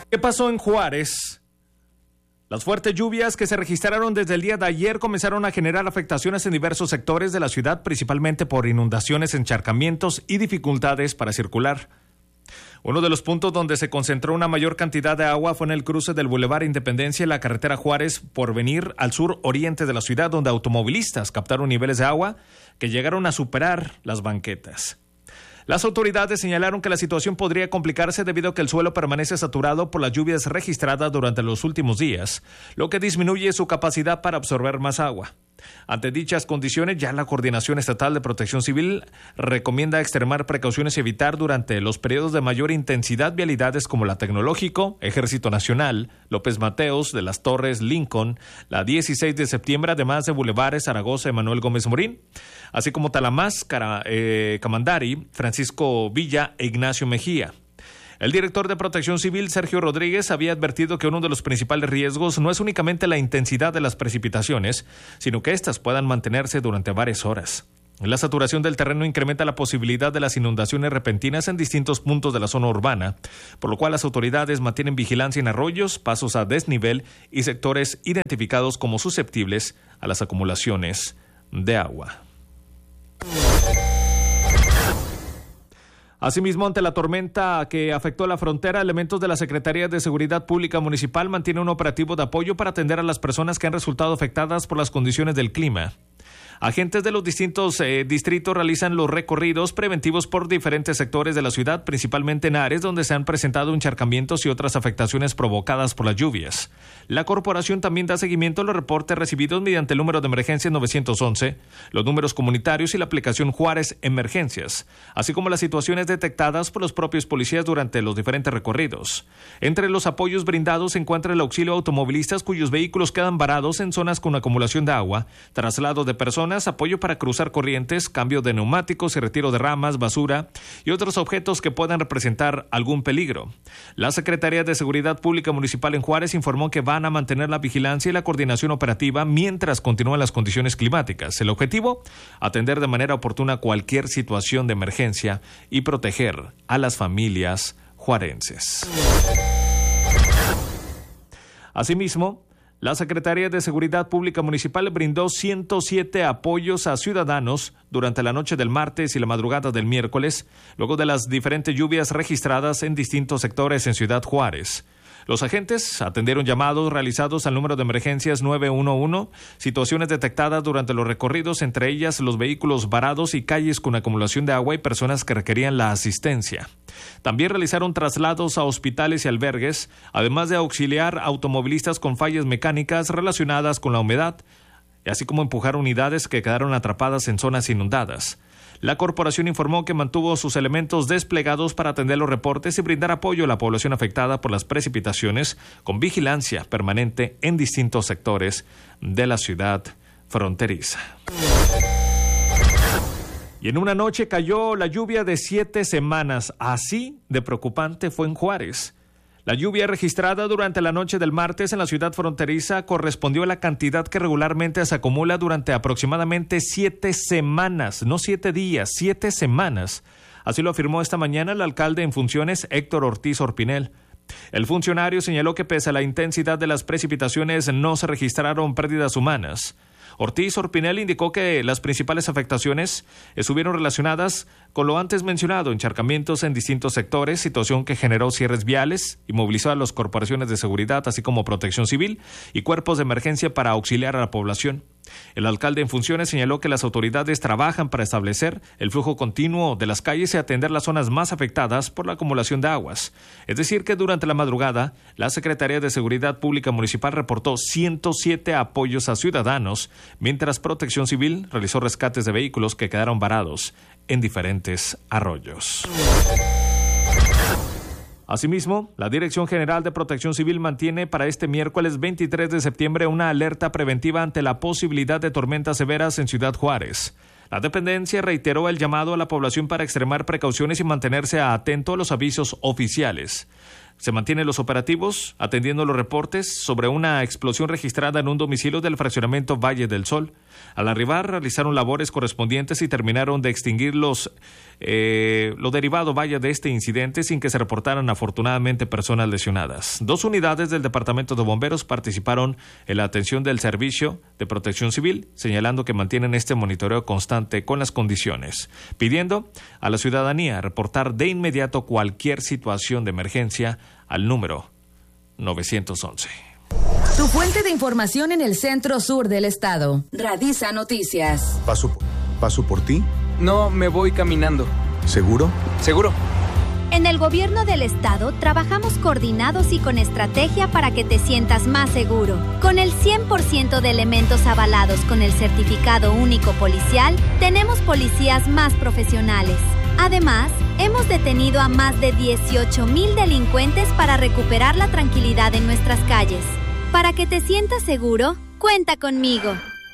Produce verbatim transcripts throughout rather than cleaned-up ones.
¿Qué pasó en Juárez? Las fuertes lluvias que se registraron desde el día de ayer comenzaron a generar afectaciones en diversos sectores de la ciudad, principalmente por inundaciones, encharcamientos y dificultades para circular. Uno de los puntos donde se concentró una mayor cantidad de agua fue en el cruce del Boulevard Independencia y la carretera Juárez Porvenir al sur oriente de la ciudad, donde automovilistas captaron niveles de agua que llegaron a superar las banquetas. Las autoridades señalaron que la situación podría complicarse debido a que el suelo permanece saturado por las lluvias registradas durante los últimos días, lo que disminuye su capacidad para absorber más agua. Ante dichas condiciones, ya la Coordinación Estatal de Protección Civil recomienda extremar precauciones y evitar durante los periodos de mayor intensidad vialidades como la Tecnológico, Ejército Nacional, López Mateos, de las Torres, Lincoln, la dieciséis de septiembre, además de Bulevares, Zaragoza, Emanuel Gómez Morín, así como Talamás, Cara, eh, Camandari, Francisco Villa e Ignacio Mejía. El director de Protección Civil, Sergio Rodríguez, había advertido que uno de los principales riesgos no es únicamente la intensidad de las precipitaciones, sino que éstas puedan mantenerse durante varias horas. La saturación del terreno incrementa la posibilidad de las inundaciones repentinas en distintos puntos de la zona urbana, por lo cual las autoridades mantienen vigilancia en arroyos, pasos a desnivel y sectores identificados como susceptibles a las acumulaciones de agua. Asimismo, ante la tormenta que afectó la frontera, elementos de la Secretaría de Seguridad Pública Municipal mantienen un operativo de apoyo para atender a las personas que han resultado afectadas por las condiciones del clima. Agentes de los distintos eh, distritos realizan los recorridos preventivos por diferentes sectores de la ciudad, principalmente en áreas donde se han presentado encharcamientos y otras afectaciones provocadas por las lluvias. La corporación también da seguimiento a los reportes recibidos mediante el número de emergencia nueve once, los números comunitarios y la aplicación Juárez Emergencias, así como las situaciones detectadas por los propios policías durante los diferentes recorridos. Entre los apoyos brindados se encuentra el auxilio a automovilistas cuyos vehículos quedan varados en zonas con acumulación de agua, traslado de personas, apoyo para cruzar corrientes, cambio de neumáticos y retiro de ramas, basura y otros objetos que puedan representar algún peligro. La Secretaría de Seguridad Pública Municipal en Juárez informó que van a mantener la vigilancia y la coordinación operativa mientras continúan las condiciones climáticas. El objetivo, atender de manera oportuna cualquier situación de emergencia y proteger a las familias juarenses. Asimismo, la Secretaría de Seguridad Pública Municipal brindó ciento siete apoyos a ciudadanos durante la noche del martes y la madrugada del miércoles, luego de las diferentes lluvias registradas en distintos sectores en Ciudad Juárez. Los agentes atendieron llamados realizados al número de emergencias nueve uno uno, situaciones detectadas durante los recorridos, entre ellas los vehículos varados y calles con acumulación de agua y personas que requerían la asistencia. También realizaron traslados a hospitales y albergues, además de auxiliar a automovilistas con fallas mecánicas relacionadas con la humedad, así como empujar unidades que quedaron atrapadas en zonas inundadas. La corporación informó que mantuvo sus elementos desplegados para atender los reportes y brindar apoyo a la población afectada por las precipitaciones, con vigilancia permanente en distintos sectores de la ciudad fronteriza. Y en una noche cayó la lluvia de siete semanas. Así de preocupante fue en Juárez. La lluvia registrada durante la noche del martes en la ciudad fronteriza correspondió a la cantidad que regularmente se acumula durante aproximadamente siete semanas, no siete días, siete semanas. Así lo afirmó esta mañana el alcalde en funciones, Héctor Ortiz Orpinel. El funcionario señaló que pese a la intensidad de las precipitaciones no se registraron pérdidas humanas. Ortiz Orpinel indicó que las principales afectaciones estuvieron relacionadas con lo antes mencionado, encharcamientos en distintos sectores, situación que generó cierres viales y movilizó a las corporaciones de seguridad, así como Protección Civil y cuerpos de emergencia para auxiliar a la población. El alcalde en funciones señaló que las autoridades trabajan para establecer el flujo continuo de las calles y atender las zonas más afectadas por la acumulación de aguas. Es decir, que durante la madrugada, la Secretaría de Seguridad Pública Municipal reportó ciento siete apoyos a ciudadanos, mientras Protección Civil realizó rescates de vehículos que quedaron varados en diferentes arroyos. Asimismo, la Dirección General de Protección Civil mantiene para este miércoles veintitrés de septiembre una alerta preventiva ante la posibilidad de tormentas severas en Ciudad Juárez. La dependencia reiteró el llamado a la población para extremar precauciones y mantenerse atento a los avisos oficiales. Se mantienen los operativos atendiendo los reportes sobre una explosión registrada en un domicilio del fraccionamiento Valle del Sol. Al arribar, realizaron labores correspondientes y terminaron de extinguir los, eh, lo derivado vaya de este incidente sin que se reportaran afortunadamente personas lesionadas. Dos unidades del Departamento de Bomberos participaron en la atención del Servicio de Protección Civil, señalando que mantienen este monitoreo constante con las condiciones, pidiendo a la ciudadanía reportar de inmediato cualquier situación de emergencia al número nueve once. Tu fuente de información en el centro sur del estado. Radisa Noticias. ¿Paso, paso por ti? No, me voy caminando. ¿Seguro? Seguro. En el gobierno del estado trabajamos coordinados y con estrategia para que te sientas más seguro. Con el cien por ciento de elementos avalados con el certificado único policial, tenemos policías más profesionales. Además, hemos detenido a más de dieciocho mil delincuentes para recuperar la tranquilidad en nuestras calles. Para que te sientas seguro, cuenta conmigo.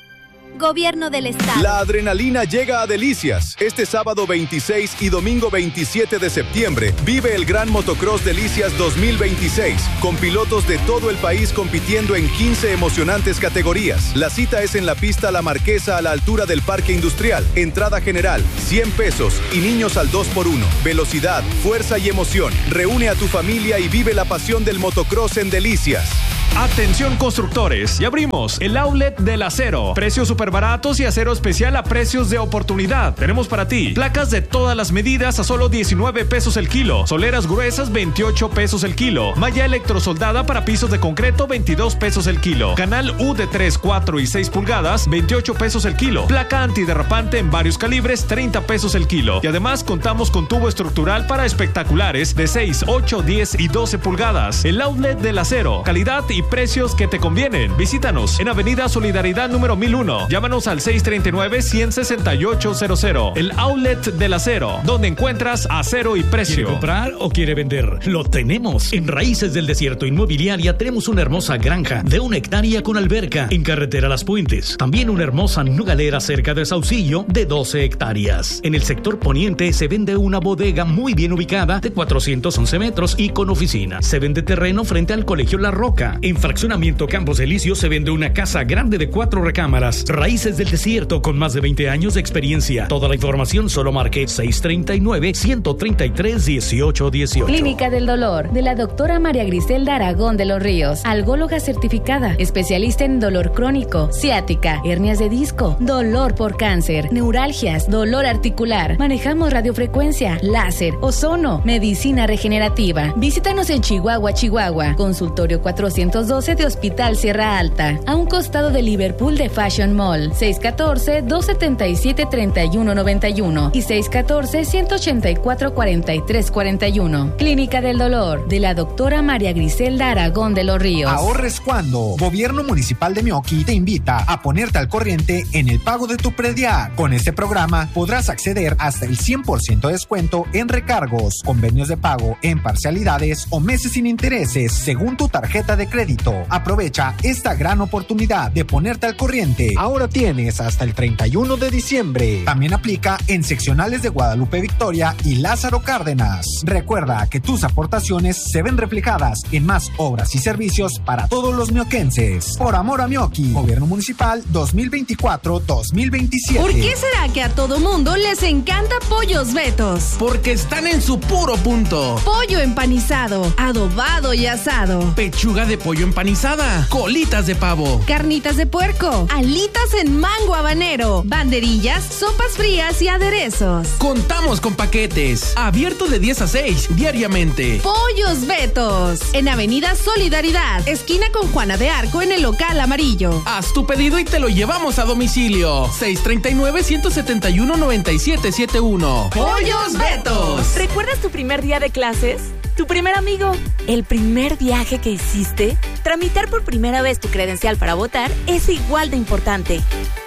Gobierno del Estado. La adrenalina llega a Delicias. Este sábado veintiséis y domingo veintisiete de septiembre vive el Gran Motocross Delicias dos mil veintiséis, con pilotos de todo el país compitiendo en quince emocionantes categorías. La cita es en la pista La Marquesa a la altura del Parque Industrial. Entrada general, cien pesos y niños al dos por uno. Velocidad, fuerza y emoción. Reúne a tu familia y vive la pasión del motocross en Delicias. Atención constructores, ya abrimos el outlet del acero. Precios super baratos y acero especial a precios de oportunidad. Tenemos para ti placas de todas las medidas a solo diecinueve pesos el kilo. Soleras gruesas veintiocho pesos el kilo. Malla electrosoldada para pisos de concreto veintidós pesos el kilo. Canal U de tres, cuatro y seis pulgadas veintiocho pesos el kilo. Placa antiderrapante en varios calibres treinta pesos el kilo. Y además contamos con tubo estructural para espectaculares de seis, ocho, diez y doce pulgadas. El outlet del acero. Calidad y precios que te convienen. Visítanos en Avenida Solidaridad número mil uno. Llámanos al seis tres nueve, uno cero seis ocho cero cero. El outlet del acero, donde encuentras acero y precio. ¿Quiere comprar o quiere vender? Lo tenemos. En Raíces del Desierto Inmobiliaria tenemos una hermosa granja de una hectárea con alberca en carretera Las Puentes. También una hermosa nogalera cerca de Saucillo de doce hectáreas. En el sector poniente se vende una bodega muy bien ubicada de cuatrocientos once metros y con oficina. Se vende terreno frente al Colegio La Roca. En Fraccionamiento Campos Elíseos se vende una casa grande de cuatro recámaras. Raíces del Desierto con más de veinte años de experiencia. Toda la información solo marque seis tres nueve, uno tres tres, uno ocho uno ocho. Clínica del Dolor de la doctora María Griselda Aragón de los Ríos. Algóloga certificada. Especialista en dolor crónico, ciática, hernias de disco, dolor por cáncer, neuralgias, dolor articular. Manejamos radiofrecuencia, láser, ozono, medicina regenerativa. Visítanos en Chihuahua, Chihuahua. Consultorio cuatrocientos doce de Hospital Sierra Alta, a un costado de Liverpool de Fashion Mall. seis uno cuatro, dos siete siete, tres uno nueve uno y seis uno cuatro, uno ocho cuatro, cuatro tres cuatro uno. Clínica del Dolor de la doctora María Griselda Aragón de los Ríos. Ahorres cuando. Gobierno Municipal de Meoqui te invita a ponerte al corriente en el pago de tu predial. Con este programa podrás acceder hasta el cien por ciento de descuento en recargos, convenios de pago en parcialidades o meses sin intereses según tu tarjeta de crédito. Aprovecha esta gran oportunidad de ponerte al corriente. Ahora tienes hasta el treinta y uno de diciembre. También aplica en seccionales de Guadalupe Victoria y Lázaro Cárdenas. Recuerda que tus aportaciones se ven reflejadas en más obras y servicios para todos los mioquenses. Por amor a Meoqui, Gobierno Municipal dos mil veinticuatro dos mil veintisiete. ¿Por qué será que a todo mundo les encanta Pollos Betos? Porque están en su puro punto. Pollo empanizado, adobado y asado. Pechuga de pollo empanizada, colitas de pavo, carnitas de puerco, alitas en mango habanero, banderillas, sopas frías y aderezos. Contamos con paquetes. Abierto de diez a seis diariamente. Pollos Betos. En Avenida Solidaridad, esquina con Juana de Arco en el local amarillo. Haz tu pedido y te lo llevamos a domicilio. seis tres nueve, uno siete uno, nueve siete siete uno. Pollos Betos. ¿Recuerdas tu primer día de clases? ¿Tu primer amigo? ¿El primer viaje que hiciste? Tramitar por primera vez tu credencial para votar es igual de importante.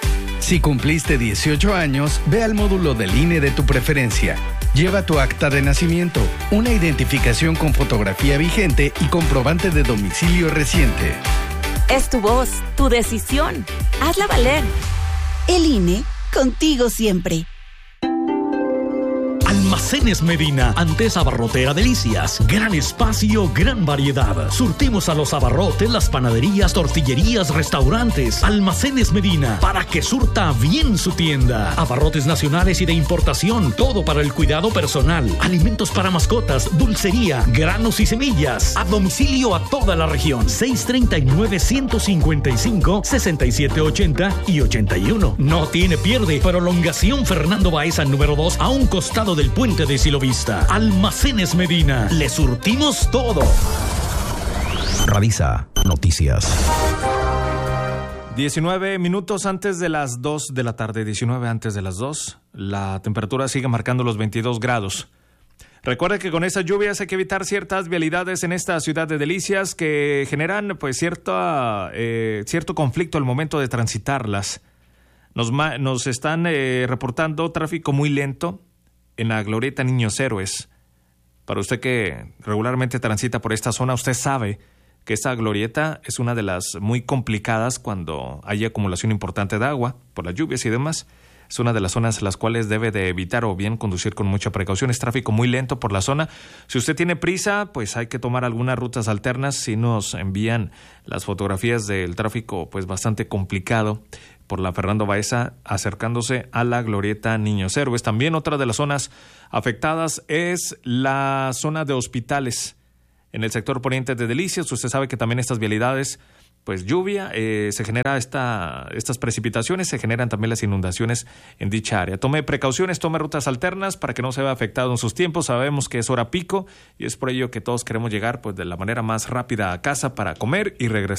Si cumpliste dieciocho años, ve al módulo del I N E de tu preferencia. Lleva tu acta de nacimiento, una identificación con fotografía vigente y comprobante de domicilio reciente. Es tu voz, tu decisión. Hazla valer. El I N E, contigo siempre. Al Almacenes Medina, antes Abarrotera Delicias. Gran espacio, gran variedad. Surtimos a los abarrotes, las panaderías, tortillerías, restaurantes. Almacenes Medina, para que surta bien su tienda. Abarrotes nacionales y de importación, todo para el cuidado personal. Alimentos para mascotas, dulcería, granos y semillas. A domicilio a toda la región. seis treinta y nueve, ciento cincuenta y cinco, sesenta y siete ochenta y ochenta y uno. No tiene pierde. Prolongación Fernando Baeza número dos, a un costado del puente de Silovista. Almacenes Medina. Le surtimos todo. Radisa Noticias. diecinueve minutos antes de las dos de la tarde, diecinueve antes de las dos. La temperatura sigue marcando los veintidós grados. Recuerde que con estas lluvias hay que evitar ciertas vialidades en esta ciudad de Delicias que generan pues cierta, eh, cierto conflicto al momento de transitarlas. Nos, nos están eh, reportando tráfico muy lento en la glorieta Niños Héroes. Para usted que regularmente transita por esta zona, usted sabe que esta glorieta es una de las muy complicadas cuando hay acumulación importante de agua por las lluvias y demás. Es una de las zonas en las cuales debe de evitar o bien conducir con mucha precaución. Es tráfico muy lento por la zona. Si usted tiene prisa, pues hay que tomar algunas rutas alternas. Si nos envían las fotografías del tráfico, pues bastante complicado por la Fernando Baeza, acercándose a la glorieta Niños Héroes. También otra de las zonas afectadas es la zona de hospitales. En el sector poniente de Delicias, usted sabe que también estas vialidades, pues lluvia, eh, se genera esta, estas precipitaciones, se generan también las inundaciones en dicha área. Tome precauciones, tome rutas alternas para que no se vea afectado en sus tiempos. Sabemos que es hora pico y es por ello que todos queremos llegar pues de la manera más rápida a casa para comer y regresar